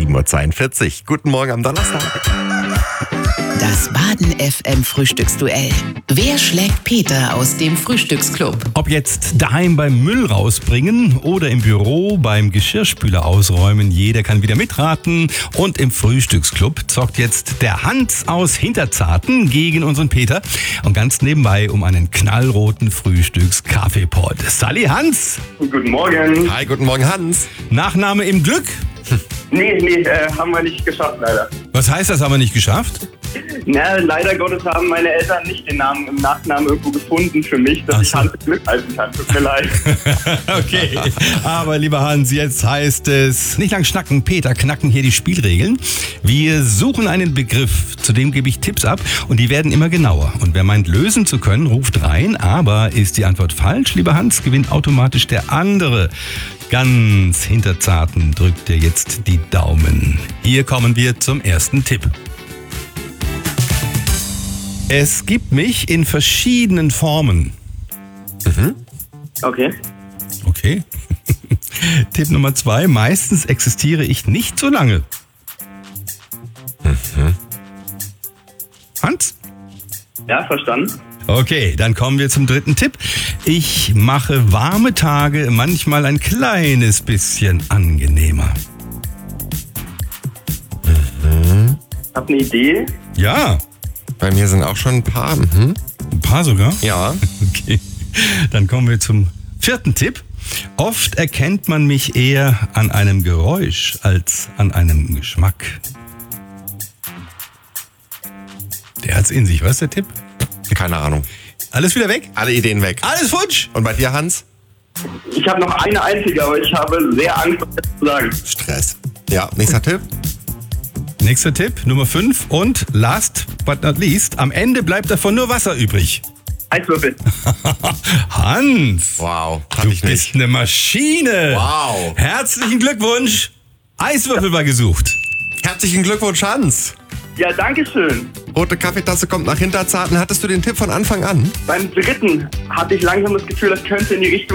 7.42 Uhr. Guten Morgen am Donnerstag. Das Baden FM Frühstücksduell. Wer schlägt Peter aus dem Frühstücksclub? Ob jetzt daheim beim Müll rausbringen oder im Büro beim Geschirrspüler ausräumen, jeder kann wieder mitraten. Und im Frühstücksclub zockt jetzt der Hans aus Hinterzarten gegen unseren Peter. Und ganz nebenbei um einen knallroten Frühstückskaffeepot. Sally Hans! Guten Morgen. Hi, guten Morgen Hans. Nachname im Glück? Nee, haben wir nicht geschafft, leider. Was heißt das, haben wir nicht geschafft? Na, leider Gottes haben meine Eltern nicht den Namen im Nachnamen irgendwo gefunden für mich, dass ich Hans Glück halten kann. Tut mir leid. Okay, aber lieber Hans, jetzt heißt es nicht lang schnacken, Peter knacken hier die Spielregeln. Wir suchen einen Begriff, zu dem gebe ich Tipps ab und die werden immer genauer. Und wer meint lösen zu können, ruft rein, aber ist die Antwort falsch, lieber Hans, gewinnt automatisch der andere. Ganz Hinterzarten drückt dir jetzt die Daumen. Hier kommen wir zum ersten Tipp. Es gibt mich in verschiedenen Formen. Okay. Okay. Tipp Nummer 2. Meistens existiere ich nicht so lange. Hans? Ja, verstanden. Okay, dann kommen wir zum dritten Tipp. Ich mache warme Tage manchmal ein kleines bisschen angenehmer. Hab eine Idee. Ja, Bei mir sind auch schon ein paar. ein paar sogar. Ja. Okay, dann kommen wir zum vierten Tipp. Oft erkennt man mich eher an einem Geräusch als an einem Geschmack. Der hat's in sich, was ist der Tipp? Keine Ahnung. Alles wieder weg? Alle Ideen weg. Alles futsch? Und bei dir, Hans? Ich habe noch eine einzige, aber ich habe sehr Angst, das zu sagen. Stress. Ja, nächster Tipp. Nächster Tipp, Nummer 5 und last but not least, am Ende bleibt davon nur Wasser übrig. Eiswürfel. Wow, Hans, du hatte ich bist nicht. eine Maschine. Wow. Herzlichen Glückwunsch. Eiswürfel war gesucht. Herzlichen Glückwunsch, Hans. Ja, danke schön. Rote Kaffeetasse kommt nach Hinterzarten. Hattest du den Tipp von Anfang an? Beim dritten hatte ich langsam das Gefühl, das könnte in die Richtung